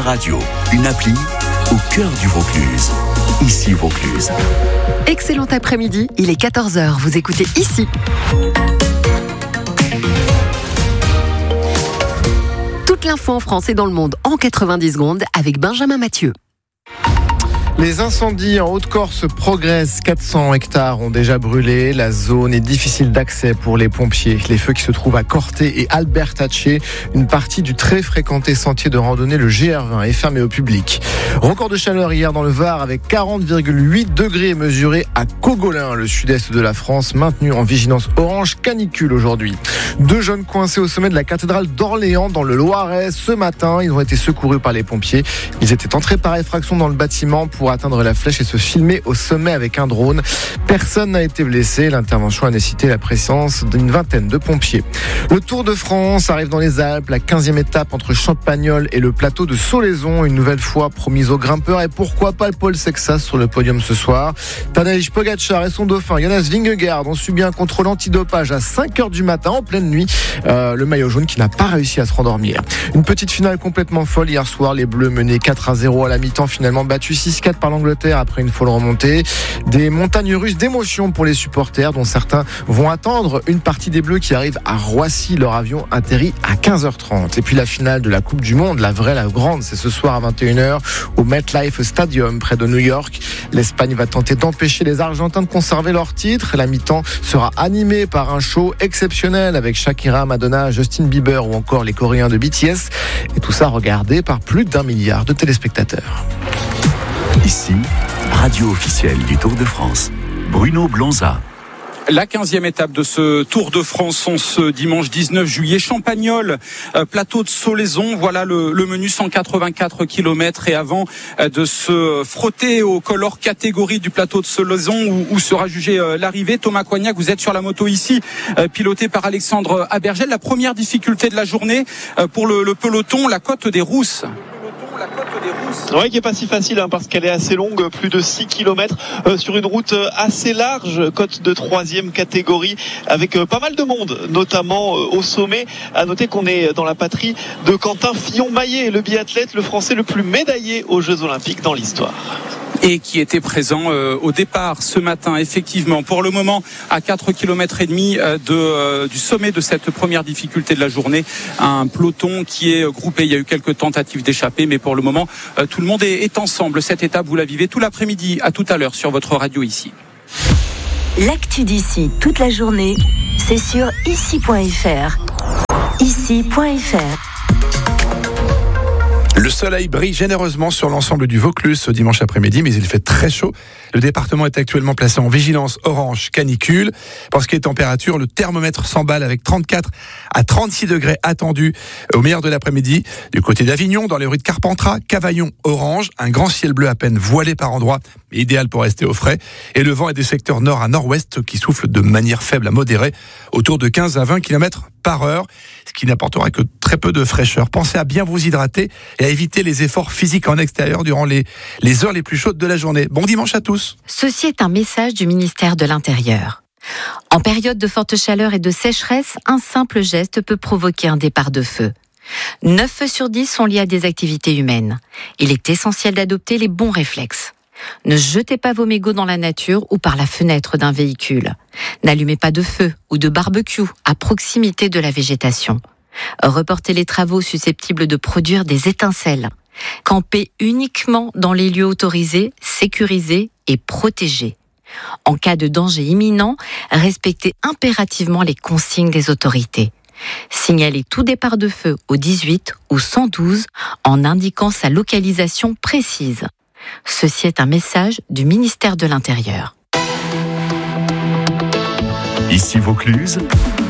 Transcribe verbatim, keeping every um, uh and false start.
radio, une appli au cœur du Vaucluse. Ici Vaucluse. Excellent après-midi, il est quatorze heures, vous écoutez Ici. Toute l'info en France et dans le monde en quatre-vingt-dix secondes avec Benjamin Mathieu. Les incendies en Haute-Corse progressent. quatre cents hectares ont déjà brûlé. La zone est difficile d'accès pour les pompiers. Les feux qui se trouvent à Corté et Albertacce, une partie du très fréquenté sentier de randonnée, le G R vingt, est fermée au public. Record de chaleur hier dans le Var avec quarante virgule huit degrés mesurés à Cogolin, le sud-est de la France, maintenu en vigilance orange canicule aujourd'hui. Deux jeunes coincés au sommet de la cathédrale d'Orléans dans le Loiret ce matin. Ils ont été secourus par les pompiers. Ils étaient entrés par effraction dans le bâtiment pour atteindre la flèche et se filmer au sommet avec un drone. Personne n'a été blessé. L'intervention a nécessité la présence d'une vingtaine de pompiers. Le Tour de France arrive dans les Alpes, la quinzième étape entre Champagnole et le plateau de Solaison, une nouvelle fois promise aux grimpeurs, et pourquoi pas le Paul Sexas sur le podium ce soir. Tadej Pogačar et son dauphin Jonas Vingegaard ont subi un contrôle antidopage à cinq heures du matin en pleine nuit. Euh, le maillot jaune qui n'a pas réussi à se rendormir. Une petite finale complètement folle hier soir. Les Bleus menaient quatre à zéro à la mi-temps, finalement battus six quatre par l'Angleterre après une folle remontée. Des montagnes russes d'émotions pour les supporters, dont certains vont attendre une partie des Bleus qui arrive à Roissy. Leur avion atterrit à quinze heures trente. Et puis la finale de la Coupe du Monde, la vraie, la grande, c'est ce soir à vingt et une heures au MetLife Stadium près de New York. L'Espagne va tenter d'empêcher les Argentins de conserver leur titre. La mi-temps sera animée par un show exceptionnel avec Shakira, Madonna, Justin Bieber ou encore les Coréens de B T S. Et tout ça regardé par plus d'un milliard de téléspectateurs. Ici, radio officielle du Tour de France. Bruno Blonza. La quinzième étape de ce Tour de France en ce dimanche dix-neuf juillet. Champagnole, euh, plateau de Solaison. Voilà le, le menu, cent quatre-vingt-quatre kilomètres. Et avant euh, de se frotter au col hors catégorie du plateau de Solaison où, où sera jugée euh, l'arrivée, Thomas Coignac, vous êtes sur la moto ici, euh, piloté par Alexandre Abergel. La première difficulté de la journée euh, pour le, le peloton, la côte des Rousses. La côte des Rousses. Oui, qui est pas si facile hein, parce qu'elle est assez longue, plus de six kilomètres euh, sur une route assez large, côte de troisième catégorie avec euh, pas mal de monde, notamment euh, au sommet. À noter qu'on est dans la patrie de Quentin Fillon-Maillet, le biathlète, le Français le plus médaillé aux Jeux Olympiques dans l'histoire. Et qui était présent euh, au départ ce matin, effectivement. Pour le moment, à quatre kilomètres et demi euh, de, euh, du sommet de cette première difficulté de la journée, un peloton qui est groupé. Il y a eu quelques tentatives d'échapper, mais pour le moment, euh, tout le monde est, est ensemble. Cette étape, vous la vivez tout l'après-midi, à tout à l'heure sur votre radio ici. L'actu d'ici toute la journée, c'est sur ici point f r. ici point f r. Le soleil brille généreusement sur l'ensemble du Vaucluse ce dimanche après-midi, mais il fait très chaud. Le département est actuellement placé en vigilance orange canicule. Pour ce qui est température, le thermomètre s'emballe avec trente-quatre à trente-six degrés attendus au meilleur de l'après-midi. Du côté d'Avignon, dans les rues de Carpentras, Cavaillon orange, un grand ciel bleu à peine voilé par endroits, mais idéal pour rester au frais. Et le vent est des secteurs nord à nord-ouest qui souffle de manière faible à modérée, autour de quinze à vingt kilomètres par heure, ce qui n'apportera que très peu de fraîcheur. Pensez à bien vous hydrater et à éviter les efforts physiques en extérieur durant les, les heures les plus chaudes de la journée. Bon dimanche à tous. Ceci est un message du ministère de l'Intérieur. En période de forte chaleur et de sécheresse, un simple geste peut provoquer un départ de feu. neuf feux sur dix sont liés à des activités humaines. Il est essentiel d'adopter les bons réflexes. Ne jetez pas vos mégots dans la nature ou par la fenêtre d'un véhicule. N'allumez pas de feu ou de barbecue à proximité de la végétation. Reportez les travaux susceptibles de produire des étincelles. Campez uniquement dans les lieux autorisés, sécurisés et protégés. En cas de danger imminent, respectez impérativement les consignes des autorités. Signalez tout départ de feu au dix-huit ou cent douze en indiquant sa localisation précise. Ceci est un message du ministère de l'Intérieur. Ici Vaucluse,